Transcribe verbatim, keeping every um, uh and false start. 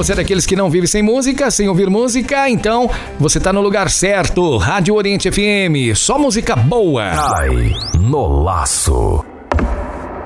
você é daqueles que não vive sem música, sem ouvir música, então você tá no lugar certo. Rádio Oriente F M, só música boa. Ai, no laço.